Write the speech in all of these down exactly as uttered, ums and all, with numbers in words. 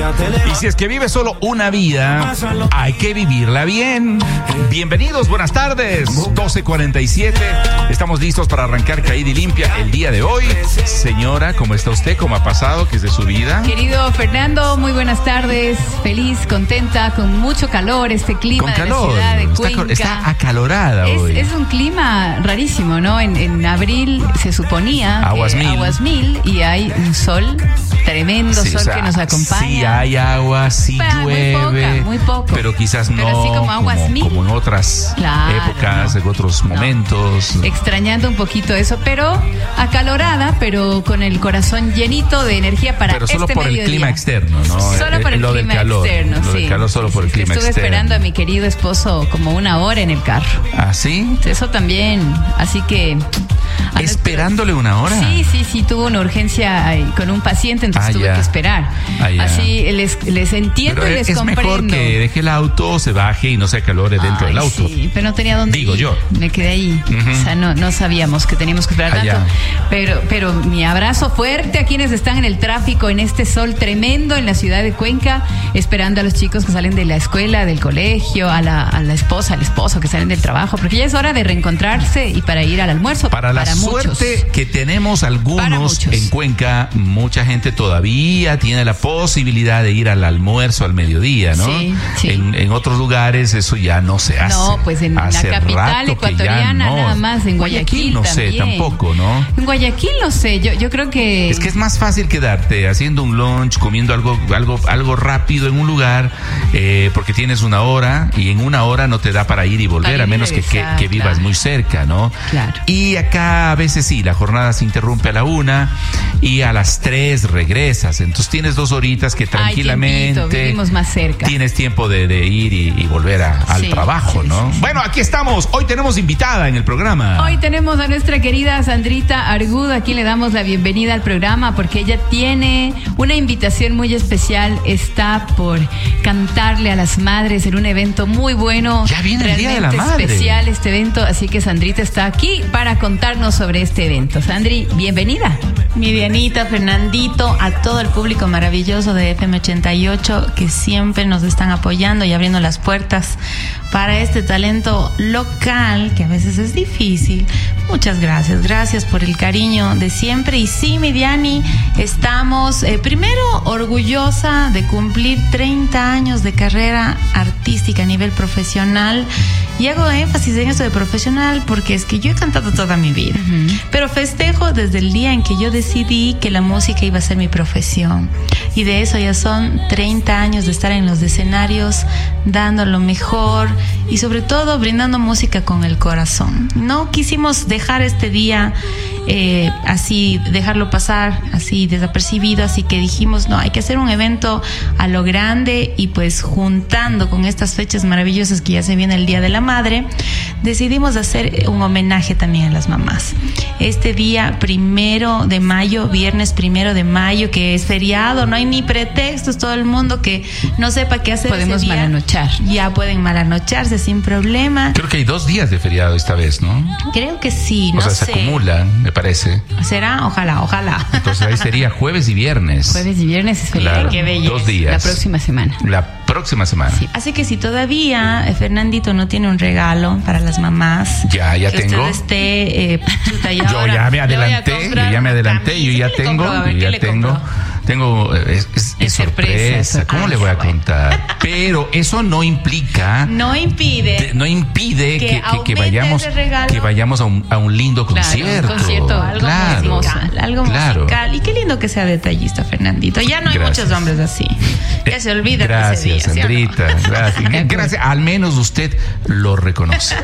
Y si es que vive solo una vida, hay que vivirla bien. Bienvenidos, buenas tardes. doce cuarenta y siete. Estamos listos para arrancar Caída y Limpia el día de hoy. Señora, ¿cómo está usted? ¿Cómo ha pasado? ¿Qué es de su vida? Querido Fernando, muy buenas tardes. Feliz, contenta, con mucho calor este clima Con de calor. la ciudad de Está, Cuenca. está acalorada es, hoy. es un clima rarísimo, ¿no? En, en abril se suponía Aguas que mil. aguas mil y hay un sol, tremendo Sí, sol o sea, que nos acompaña. Sí hay agua, sí Bah, muy llueve, poca, muy poco. pero quizás Pero no así como aguas como, mil. como en otras Claro, épocas, no. en otros No. momentos. Extrañando un poquito eso, pero acalorada, pero con el corazón llenito de energía para Pero solo este por el mediodía. clima externo, ¿no? Solo por el Lo del clima calor, externo, lo sí. del calor solo por el Sí, clima estuve externo. esperando a mi querido esposo como una hora en el carro. ¿Ah, sí? Eso también, así que... a ¿Esperándole una hora? Sí, sí, sí, tuvo una urgencia eh, con un paciente, entonces Ah, tuve ya. que esperar. Ah, ya. Así les, les entiendo Pero y les es comprendo. mejor que deje el auto, se baje y no se acalore dentro Ay, del auto. Sí, pero no tenía dónde Digo ir. yo. Me quedé ahí. Ujú. O sea, no, no sabíamos que teníamos que esperar Ah, ya. tanto. Pero, pero mi abrazo fuerte a quienes están en el tráfico en este sol tremendo en la ciudad de Cuenca, esperando a los chicos que salen de la escuela, del colegio, a la, a la esposa, al esposo que salen del trabajo, porque ya es hora de reencontrarse y para ir al almuerzo. Para la muchos. suerte que tenemos Para algunos muchos. en Cuenca, mucha gente todavía tiene la posibilidad de ir al almuerzo al mediodía, ¿no? Sí, sí. En, en otros lugares eso ya no se hace. No, pues en Hace la capital rato que ya ecuatoriana no. nada más, en Guayaquil, no sé, también. tampoco, ¿no? En Guayaquil no sé, yo, yo creo que... Es que es más fácil quedarte haciendo un lunch, comiendo algo, algo, algo rápido en un lugar, eh, porque tienes una hora y en una hora no te da para ir y volver, Para ir a y menos que, que, regresar, que vivas claro. muy cerca, ¿no? Claro. Y acá a veces sí, la jornada se interrumpe a la una y a las tres regresas. Entonces tienes dos horitas que tranquilamente tiempito, vivimos más cerca. tienes tiempo de, de ir y, y volver a- al Sí, trabajo, sí, ¿no? sí, sí. Bueno, aquí estamos. Hoy tenemos invitada en el programa. Hoy tenemos a nuestra querida Sandrita Argudo, a quien le damos la bienvenida al programa porque ella tiene una invitación muy especial. Está por cantarle a las madres en un evento muy bueno. Ya viene el Día de la realmente Madre. especial este evento, así que Sandrita está aquí para contarnos sobre este evento. Sandri, bienvenida. Mi Dianita, Fernandito, a todo el público maravilloso de F M ochenta y ocho que siempre nos están apoyando y abriendo las puertas para este talento local que a veces es difícil. Muchas gracias, gracias por el cariño de siempre. Y sí, mi Diani, estamos eh, primero orgullosa de cumplir treinta años de carrera artística a nivel profesional. Y hago énfasis en esto de profesional porque es que yo he cantado toda mi vida. Uh-huh. Pero festejo desde el día en que yo decidí que la música iba a ser mi profesión. Y de eso ya son treinta años de estar en los escenarios, dando lo mejor y sobre todo brindando música con el corazón. No quisimos dejar este día eh, así, dejarlo pasar así desapercibido, así que dijimos, no, hay que hacer un evento a lo grande y pues juntando con estas fechas maravillosas que ya se viene el Día de la Madre, decidimos hacer un homenaje también a las mamás. Este día primero de mayo, viernes primero de mayo, que es feriado, no hay ni pretextos, todo el mundo que no sepa qué hacer Podemos ese día, malanochar. ya pueden malanocharse sin problema. Creo que hay dos días de feriado esta vez, ¿no? Creo que sí, O no sea, se sé. acumulan, me parece. ¿Será? Ojalá, ojalá. Entonces ahí sería jueves y viernes. Jueves y viernes es feriado. Claro, Qué belleza. dos días. La próxima semana. La próxima semana. Sí. Así que si todavía eh, Fernandito no tiene un regalo para las mamás, Ya, ya que tengo. usted esté, eh, chuta, y Yo ahora ya me le voy a adelanté, yo comprar ya me una adelanté, yo camisa. ya ¿Qué le tengo, compró? A ver, yo ¿qué ya le tengo. compró? Tengo, eh, es, es- es Es sorpresa, sorpresa. ¿Cómo sorpresa. le voy a Ay, contar? Pero eso no implica, No impide. de- no impide que que, que- que aumente vayamos, ese regalo. que vayamos a un, a un lindo Claro, un concierto. concierto, algo claro, musical, algo claro. musical. Y qué lindo que sea detallista, Fernandito. Ya no hay Gracias. muchos hombres así. Ya se olvida Gracias, de ese día, ¿sí o no? Sandrita. Gracias. Gracias. Al menos usted lo reconoce.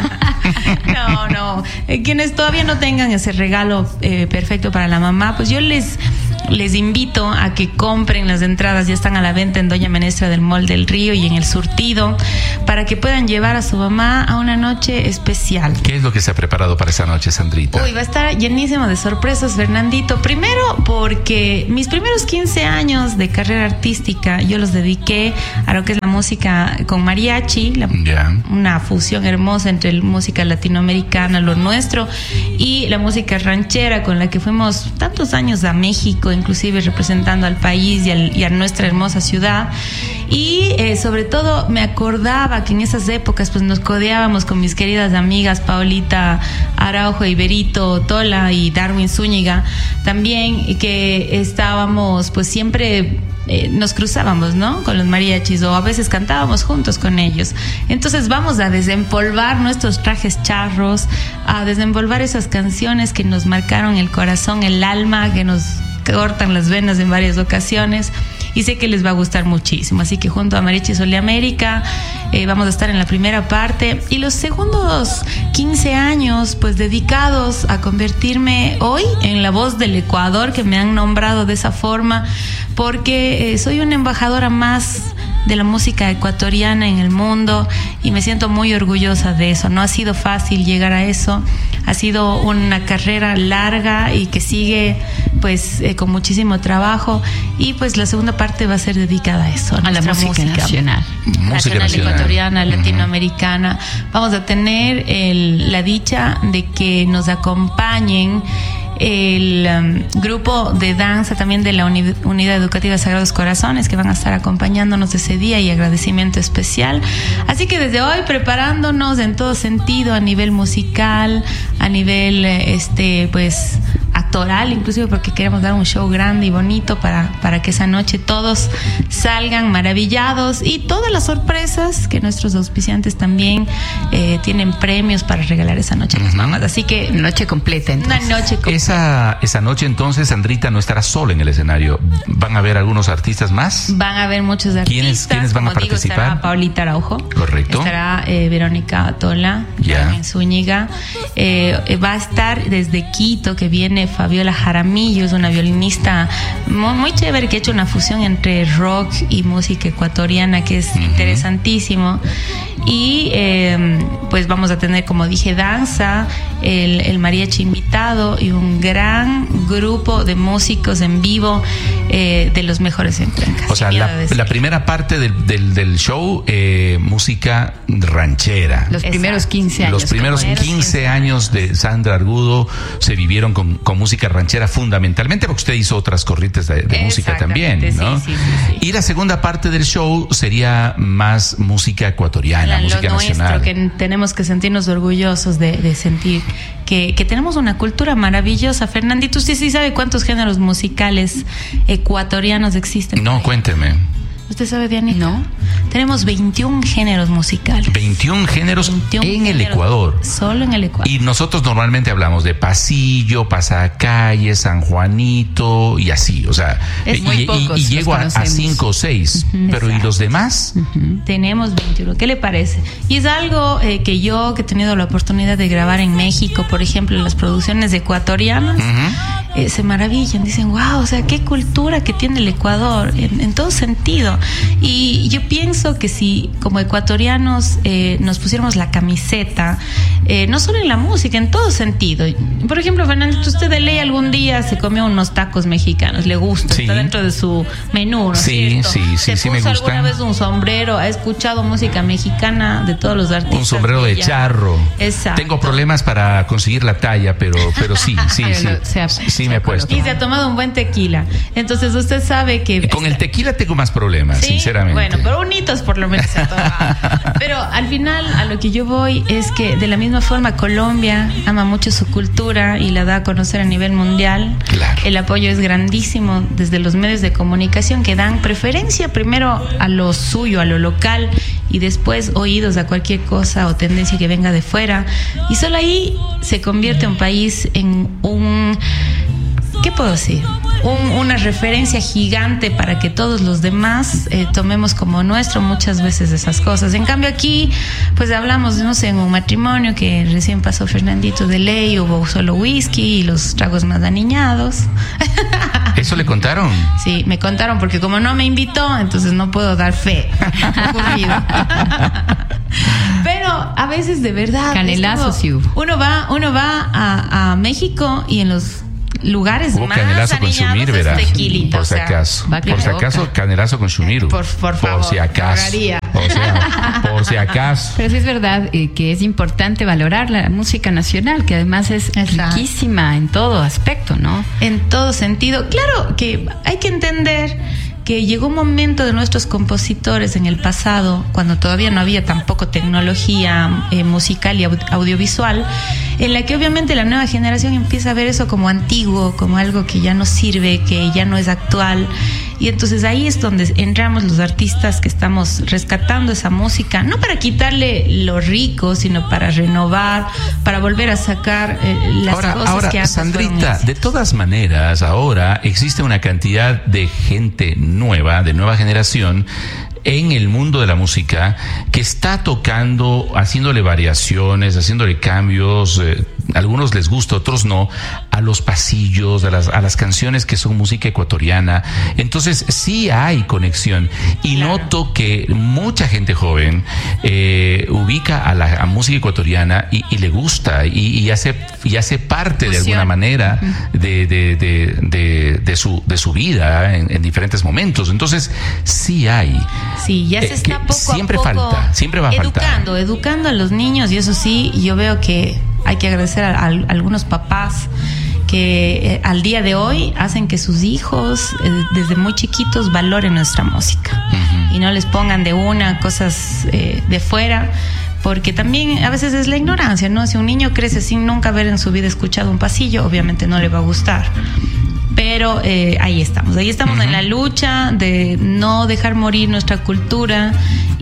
No, no. Eh, quienes todavía no tengan ese regalo eh, perfecto para la mamá, pues yo les les invito a que compren las entradas. Ya están a la venta en Doña Menestra del Mall del Río y en el Surtido, para que puedan llevar a su mamá a una noche especial. ¿Qué es lo que se ha preparado para esa noche, Sandrita? Uy, va a estar llenísimo de sorpresas, Fernandito. Primero, porque mis primeros quince años de carrera artística yo los dediqué a lo que es la música con mariachi, la, Ya. una fusión hermosa entre la música latinoamericana, lo nuestro, y la música ranchera, con la que fuimos tantos años a México. En inclusive representando al país y, al, y a nuestra hermosa ciudad. Y eh, sobre todo me acordaba que en esas épocas pues nos codeábamos con mis queridas amigas Paulita Araujo, Iberito Tola y Darwin Zúñiga también, y que estábamos pues siempre eh, nos cruzábamos, ¿no? Con los mariachis, o a veces cantábamos juntos con ellos. Entonces vamos a desempolvar nuestros trajes charros, a desempolvar esas canciones que nos marcaron el corazón, el alma, que nos cortan las venas en varias ocasiones. Y sé que les va a gustar muchísimo. Así que junto a Mariachi Sol de América eh, vamos a estar en la primera parte. Y los segundos quince años, pues dedicados a convertirme hoy en la voz del Ecuador, que me han nombrado de esa forma, porque eh, soy una embajadora más de la música ecuatoriana en el mundo y me siento muy orgullosa de eso. No ha sido fácil llegar a eso. Ha sido una carrera larga y que sigue pues eh, con muchísimo trabajo, y pues la segunda parte va a ser dedicada a eso, a, a la música, música nacional, música nacional, nacional, ecuatoriana, uh-huh. latinoamericana. Vamos a tener el, la dicha de que nos acompañen el um, grupo de danza también de la Uni- Unidad Educativa Sagrados Corazones, que van a estar acompañándonos ese día, y agradecimiento especial. Así que desde hoy preparándonos en todo sentido, a nivel musical, a nivel este pues actoral, inclusive, porque queremos dar un show grande y bonito para, para que esa noche todos salgan maravillados, y todas las sorpresas que nuestros auspiciantes también eh, tienen premios para regalar esa noche a las mamás. Así que noche completa, entonces. Una noche completa. Esa, esa noche entonces Sandrita no estará sola en el escenario. ¿Van a haber algunos artistas más? Van a haber muchos artistas. ¿Quiénes, ¿quiénes van Como a participar? Digo, estará Paulita Araujo. Correcto. Estará eh, Verónica Tola, Ya. Carmen Zúñiga. Eh, va a estar desde Quito, que viene Fabiola Jaramillo, es una violinista muy, muy chévere, que ha hecho una fusión entre rock y música ecuatoriana, que es uh-huh. interesantísimo. Y eh, pues vamos a tener, como dije, danza, el, el mariachi invitado y un gran grupo de músicos en vivo eh, de los mejores en Cuenca. O sea, la, la primera parte del, del, del show, eh, música ranchera. Los Exacto. primeros quince años. Los primeros quince años de Sandra Argudo se vivieron con, con música ranchera fundamentalmente, porque usted hizo otras corrientes de, de música también, ¿no? Sí, sí, sí, sí. Y la segunda parte del show sería más música ecuatoriana, La, música lo nacional. Nuestro, que tenemos que sentirnos orgullosos de, de sentir que, que tenemos una cultura maravillosa. Fernandito, ¿usted sí sabe cuántos géneros musicales ecuatorianos existen? No, cuénteme. ¿Usted sabe, Dianita? No. Tenemos veintiún géneros musicales. veintiún géneros veintiún en el géneros, Ecuador. Solo en el Ecuador. Y nosotros normalmente hablamos de pasillo, pasacalle, San Juanito y así. O sea, Es y, muy y- pocos y los llego a, a conocemos. cinco o seis. Pero ¿y Exacto. los demás? Uh-huh. Tenemos veintiuno. ¿Qué le parece? Y es algo eh, que yo, que he tenido la oportunidad de grabar en México, por ejemplo, en las producciones ecuatorianas, Ujú. eh, se maravillan, dicen, wow, o sea, qué cultura que tiene el Ecuador, en, en todo sentido. Y yo pienso que si como ecuatorianos eh, nos pusiéramos la camiseta, eh, no solo en la música, en todo sentido. Por ejemplo, Fernando, usted de ley algún día se comió unos tacos mexicanos, le gusta, Sí. está dentro de su menú, ¿no es Sí, cierto? sí, sí, ¿Se sí me puso gusta. alguna vez un sombrero? ¿Ha escuchado música mexicana de todos los artistas? Un sombrero de allá? charro. Exacto. Tengo problemas para conseguir la talla, pero, pero sí, sí, Pero sí. lo- se ha- Sí se me ha he puesto. Y se ha tomado un buen tequila. Entonces usted sabe que... Con el tequila tengo más problemas, Sí, sinceramente. bueno, pero bonitos por lo menos se ha tomado. Pero al final a lo que yo voy es que de la misma forma Colombia ama mucho su cultura y la da a conocer a nivel mundial. Claro. El apoyo es grandísimo desde los medios de comunicación, que dan preferencia primero a lo suyo, a lo local, y después oídos a cualquier cosa o tendencia que venga de fuera. Y solo ahí se convierte un país en un... ¿Qué puedo decir? Un, una referencia gigante para que todos los demás eh, tomemos como nuestro muchas veces esas cosas. En cambio aquí, pues hablamos, no sé, en un matrimonio que recién pasó Fernandito de ley, hubo solo whisky y los tragos más aniñados. ¿Eso le contaron? Sí, me contaron porque como no me invitó, entonces no puedo dar fe. Ocurrido. Pero a veces de verdad... Canelazos es como- sí hubo. Uno va, uno va a, a México y en los... lugares Hubo más canelazo con aniñados Shumir, es ¿verdad? tequilita. Por o si sea, acaso. va que Por si toca. acaso, canelazo con Shumiru. Por- por favor, si acaso. rogaría. O sea, por si acaso. Pero sí es verdad eh, que es importante valorar la música nacional, que además es Exacto. riquísima en todo aspecto, ¿no? En todo sentido. Claro que hay que entender que llegó un momento de nuestros compositores en el pasado, cuando todavía no había tampoco tecnología eh, musical y au- audiovisual, en la que obviamente la nueva generación empieza a ver eso como antiguo, como algo que ya no sirve, que ya no es actual. Y entonces ahí es donde entramos los artistas que estamos rescatando esa música, no para quitarle lo rico, sino para renovar, para volver a sacar eh, las ahora, cosas ahora, que antes fueron Sandrita, éxitos. de todas maneras, ahora existe una cantidad de gente nueva, de nueva generación, en el mundo de la música que está tocando, haciéndole variaciones, haciéndole cambios, eh, algunos les gusta, otros no, a los pasillos, a las, a las canciones que son música ecuatoriana. Entonces sí hay conexión y Claro. noto que mucha gente joven eh, ubica a la a música ecuatoriana y, y le gusta y, y hace y hace parte de Fusión. alguna manera de, de, de, de, de su de su vida en, en diferentes momentos. Entonces sí hay. Sí, ya se Eh, está que poco siempre a poco falta, siempre va a faltar. educando, educando a los niños, y eso sí, yo veo que hay que agradecer a, a algunos papás que eh, al día de hoy hacen que sus hijos eh, desde muy chiquitos valoren nuestra música Ujú. y no les pongan de una cosas eh, de fuera. Porque también a veces es la ignorancia, ¿no? Si un niño crece sin nunca haber en su vida escuchado un pasillo, obviamente no le va a gustar. Pero eh, ahí estamos, ahí estamos Ujú. en la lucha de no dejar morir nuestra cultura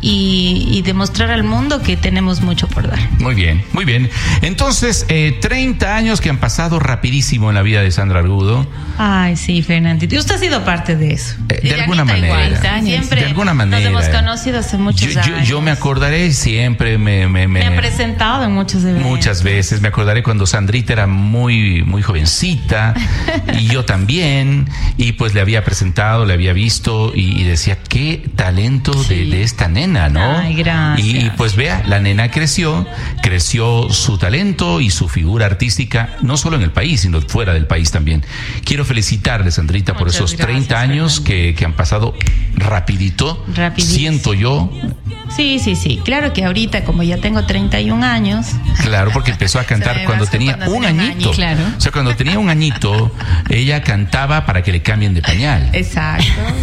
y, y demostrar al mundo que tenemos mucho por dar. Muy bien, muy bien. Entonces, eh, treinta años que han pasado rapidísimo en la vida de Sandra Argudo. Ay, sí, Fernandito. Y usted ha sido parte de eso. Eh, Y de alguna Dianita manera. igual, años. siempre De alguna manera. nos hemos conocido hace muchos Yo, yo, años. yo me acordaré siempre, me, me, me, Me han presentado en muchos eventos. muchas veces. Me acordaré cuando Sandrita era muy, muy jovencita y yo también. Y pues le había presentado, le había visto y, y decía, qué talento de, Sí. de esta nena, ¿no? Ay, gracias. Y pues vea, la nena creció, creció su talento y su figura artística, no solo en el país, sino fuera del país también. Quiero felicitarle, Sandrita, por Muchas esos gracias, treinta años Fernando. que, que han pasado rapidito. Rapidísimo. Siento yo, Sí, sí, sí. Claro que ahorita, como ya tengo treinta y un años, claro, porque empezó a cantar Se me cuando pasó tenía cuando un tenía un añito. año, claro. O sea, cuando tenía un añito, ella cantaba para que le cambien de pañal. exacto.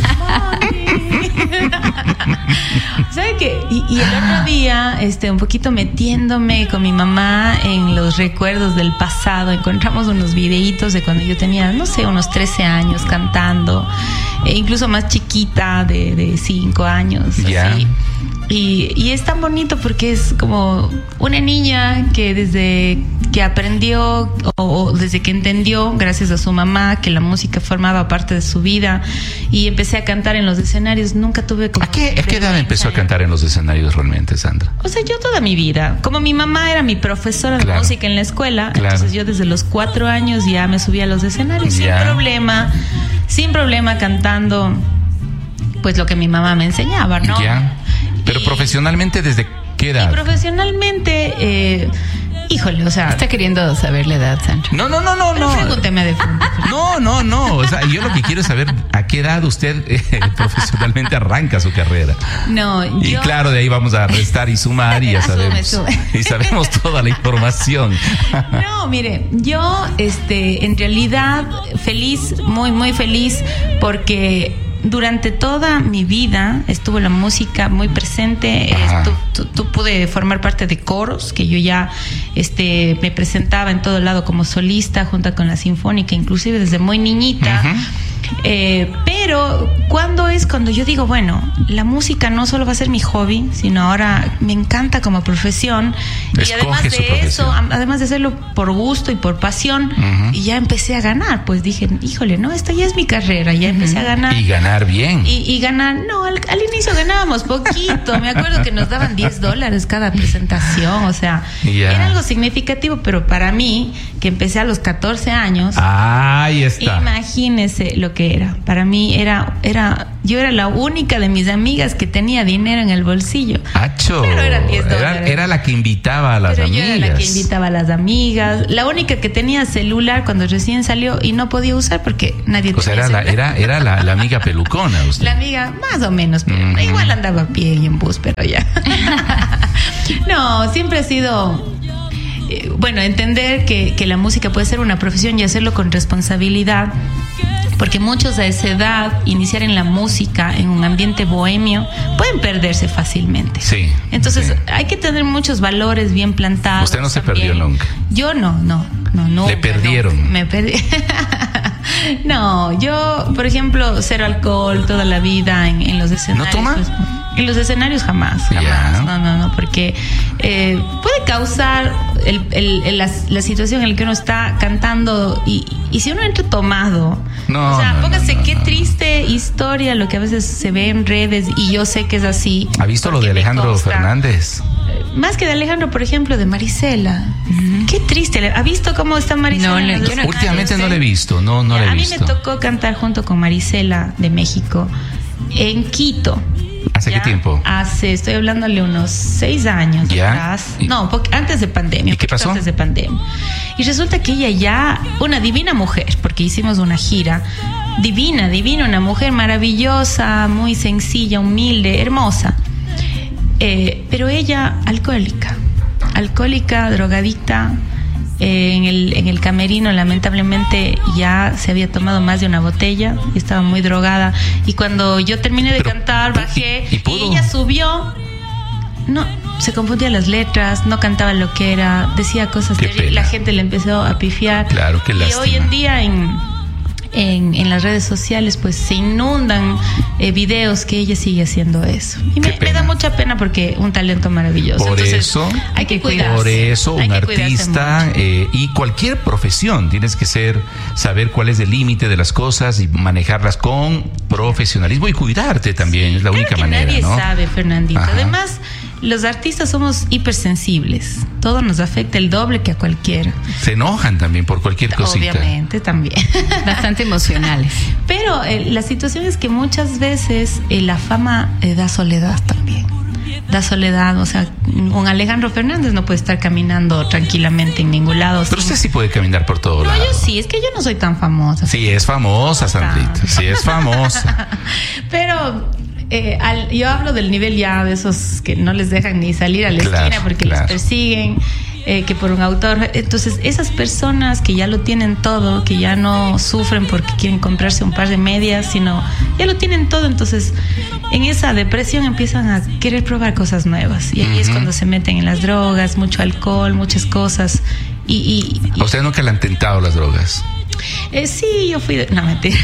Mami. ¿Sabe qué? Y, y el otro día, este, un poquito metiéndome con mi mamá en los recuerdos del pasado, encontramos unos videitos de cuando yo tenía, no sé, unos trece años cantando, e incluso más chiquita, de, de cinco años. Ya. Así. Y, y es tan bonito porque es como una niña que desde que aprendió o, o desde que entendió, gracias a su mamá, que la música formaba parte de su vida, y empecé a cantar en los escenarios, nunca tuve como ¿A qué, a qué edad vergüenza empezó a ya. cantar en los escenarios realmente, Sandra? O sea, yo toda mi vida, como mi mamá era mi profesora de Claro. música en la escuela, Claro. entonces yo desde los cuatro años ya me subía a los escenarios Ya. sin problema, sin problema cantando pues lo que mi mamá me enseñaba, ¿no? Ya. Pero Y- profesionalmente, ¿desde qué Y edad? profesionalmente, eh, híjole, o sea, Está queriendo saber la edad, Sandra. No, no, no, no, pero no. pregúnteme de fondo. No, no, no. O sea, yo lo que quiero es saber a qué edad usted eh, profesionalmente arranca su carrera. No, Y yo... claro, de ahí vamos a restar y sumar y ya Sube, sabemos. sube. Y sabemos toda la información. No, mire, yo, este, en realidad, feliz, muy, muy feliz, porque durante toda mi vida estuvo la música muy presente. Ajá. Estu- tu- tu- pude formar parte de coros, que yo ya, este, me presentaba en todo lado como solista, junto con la Sinfónica, inclusive desde muy niñita. Ujú. Eh, pero cuando es cuando yo digo, bueno, la música no solo va a ser mi hobby, sino ahora me encanta como profesión. Y Escoge además su de profesión. eso, am- además de hacerlo por gusto y por pasión, Ujú. y ya empecé a ganar, pues dije, híjole, no, esta ya es mi carrera, ya empecé a ganar. Y ganar bien. Y, y ganar, no, al, al inicio ganábamos poquito, me acuerdo que nos daban diez dólares cada presentación, o sea, Ya. era algo significativo, pero para mí, que empecé a los catorce años, Ahí está. imagínese lo que era. Para mí era, era, yo era la única de mis amigas que tenía dinero en el bolsillo. Acho. Pero eran diez Era, dólares. era la que invitaba a las Pero amigas. yo era la que invitaba a las amigas. La única que tenía celular cuando recién salió y no podía usar porque nadie O sea, tenía era la, celular. era, era la, la amiga pelucona usted. La amiga, más o menos, pero Mm. igual andaba a pie y en bus, pero ya. No, siempre ha sido, eh, bueno, entender que, que la música puede ser una profesión y hacerlo con responsabilidad, porque muchos a esa edad, iniciar en la música, en un ambiente bohemio, pueden perderse fácilmente. Sí. Entonces, sí. hay que tener muchos valores bien plantados. Usted no se también. perdió nunca. Yo no, no, no, no. Le perdieron. No, me perdí. No, yo, por ejemplo, cero alcohol toda la vida en, en los escenarios. ¿No toma? Pues, en los escenarios jamás, jamás. Ya. No, no, no, porque eh, puede causar el, el, el- la, la situación en la que uno está cantando y, y si uno entra tomado. No, o sea, no, póngase no, no, qué no. triste historia lo que a veces se ve en redes y yo sé que es así. ¿Ha visto lo porque de me Alejandro consta. Fernández? Más que de Alejandro, por ejemplo, de Marisela. Qué triste. ¿Ha visto cómo está Marisela? No, en le- los yo no- escenarios? Últimamente no le he visto, no, no Ya, le he a mí visto. me tocó cantar junto con Marisela de México en Quito. ¿Hace ¿Ya? qué tiempo? Hace, estoy hablándole unos seis años ¿Ya? atrás. ¿Y- No, porque antes de pandemia. ¿Y qué un poquito pasó? Antes de pandemia. Y resulta que ella ya, una divina mujer, porque hicimos una gira, divina, divina, una mujer maravillosa, muy sencilla, humilde, hermosa. Eh, pero ella, alcohólica, alcohólica, drogadicta. Eh, en, el, en el camerino lamentablemente ya se había tomado más de una botella y estaba muy drogada y cuando yo terminé de Pero, cantar ¿y- bajé y y, pudo? ella subió, no, se confundía las letras, no cantaba lo que era, decía cosas Qué terribles, pena. la gente le empezó a pifiar. Claro, qué y lástima. hoy en día en en, en las redes sociales pues se inundan eh, videos que ella sigue haciendo eso y me, Qué pena. me da mucha pena porque un talento maravilloso. Por Entonces, eso, hay que cuidarse. por eso hay un que cuidarse artista mucho. eh, y cualquier profesión tienes que ser, saber cuál es el límite de las cosas y manejarlas con profesionalismo y cuidarte también, es la Creo única que manera, nadie ¿no? sabe, Fernandito. Ajá. Además, los artistas somos hipersensibles. Todo nos afecta el doble que a cualquiera. Se enojan también por cualquier cosita. Obviamente, también. Bastante emocionales. Pero eh, la situación es que muchas veces eh, la fama eh, da soledad también. Da soledad, o sea, un Alejandro Fernández no puede estar caminando tranquilamente en ningún lado. Pero sin- usted sí puede caminar por todo No, lado. yo sí, es que yo no soy tan famosa. Sí, es famosa, Sandrita. Sí, es famosa. Pero eh, al- yo hablo del nivel ya de esos que no les dejan ni salir a la Claro, esquina porque claro. les persiguen, eh, que por un autor. Entonces, esas personas que ya lo tienen todo, que ya no sufren porque quieren comprarse un par de medias, sino ya lo tienen todo, entonces en esa depresión empiezan a querer probar cosas nuevas. Y ahí es Ujú. cuando se meten en las drogas, mucho alcohol, muchas cosas. Y, y- y- ¿A usted nunca le han tentado las drogas? eh, sí, yo fui de... No, mentira.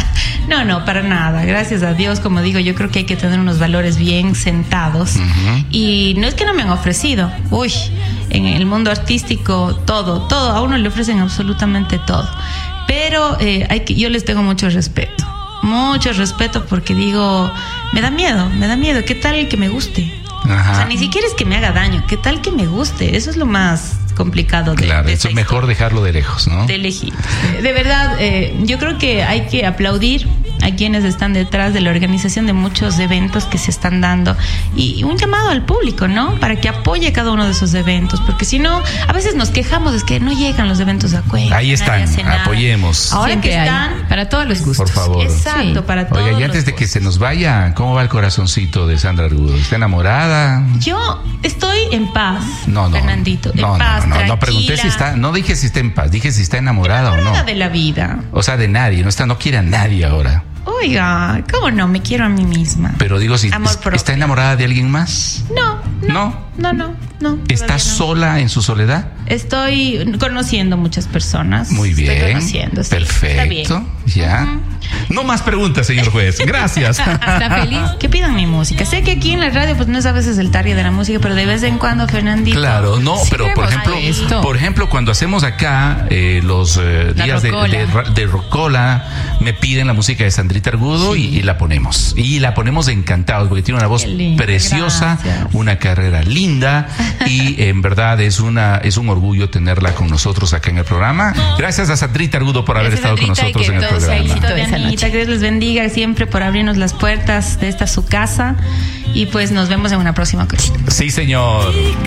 No, no, para nada. Gracias a Dios, como digo, yo creo que hay que tener unos valores bien sentados. Ujú. Y no es que no me han ofrecido. Uy, en el mundo artístico, todo, todo. A uno le ofrecen absolutamente todo. Pero eh, hay que, yo les tengo mucho respeto. Mucho respeto porque digo, me da miedo, me da miedo. ¿Qué tal que me guste? Ajá. O sea, ni siquiera es que me haga daño. ¿Qué tal que me guste? Eso es lo más complicado de, Claro, de eso esta es mejor historia. dejarlo de lejos, ¿no? De elegir. De verdad, eh, yo creo que hay que aplaudir a quienes están detrás de la organización de muchos eventos que se están dando y un llamado al público, ¿no? Para que apoye cada uno de esos eventos, porque si no, a veces nos quejamos es que no llegan los eventos a Cuenca. Ahí nadie están, hace nada. apoyemos. Ahora Siempre que hay, están, para todos los gustos. Por favor. exacto, Sí. para todos. Oiga, y antes los de que gustos. se nos vaya, ¿cómo va el corazoncito de Sandra Argudo? ¿Está enamorada? Yo estoy en paz, No, no. Fernandito, en no, paz, no, no, no pregunté tranquila, si está, no dije si está en paz, dije si está enamorada o enamorada no. de la vida. O sea, de nadie, no está, no quiere a nadie ahora. Oiga, ¿cómo no? Me quiero a mí misma. Pero digo, si Amor es- propio. está enamorada de alguien más. No, no, ¿No? no, no, no. ¿Está todavía no. sola en su soledad? Estoy conociendo muchas personas. Muy bien. Estoy conociendo, sí. Perfecto. Está bien. Ya. Ujú. No más preguntas, señor juez. Gracias. ¿Está feliz? Que pidan mi música. Sé que aquí en la radio pues no es a veces el target de la música, pero de vez en cuando, Fernandito. Claro, no, Sí, pero por vemos ejemplo, esto. por ejemplo, cuando hacemos acá eh, los eh, La días de, rocola. de, ra- de rocola, me piden la música de Sandrita Argudo y, y la ponemos. Y la ponemos encantados porque tiene una voz Qué linda, preciosa, gracias. una carrera linda y en verdad es una es un orgullo tenerla con nosotros acá en el programa. Gracias a Sandrita Argudo por haber Gracias, estado con Sandrita, nosotros en el todo sea programa. éxito de esa Dianita, noche. Dios les bendiga siempre por abrirnos las puertas de esta su casa y pues nos vemos en una próxima ocasión. Sí, señor.